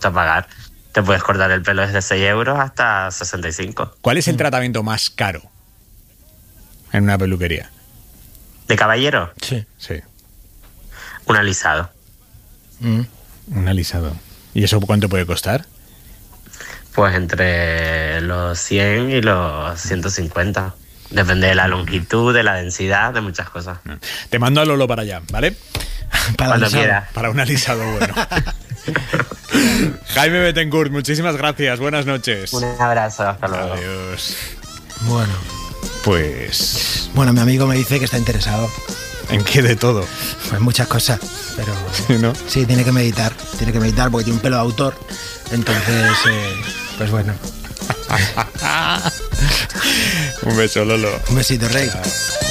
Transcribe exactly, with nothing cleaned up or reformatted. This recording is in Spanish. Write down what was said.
dispuesto a pagar. Te puedes cortar el pelo desde seis euros hasta sesenta y cinco. ¿Cuál es el tratamiento más caro en una peluquería? ¿De caballero? Sí. Sí. Un alisado. Mm. Un alisado. ¿Y eso cuánto puede costar? Pues entre los cien y los ciento cincuenta. Depende de la longitud, de la densidad, de muchas cosas. Te mando a Lolo para allá, ¿vale? Para Cuando alisado. quieras. Para un alisado bueno. Jaime Bettencourt, muchísimas gracias. Buenas noches. Un abrazo, hasta luego. Adiós. Bueno. Pues... Bueno, mi amigo me dice que está interesado. ¿En qué de todo? Pues muchas cosas, pero... Sí, ¿no? Sí, tiene que meditar. Tiene que meditar porque tiene un pelo de autor. Entonces, eh, pues bueno. Un beso, Lolo. Un besito, Rey. Chao.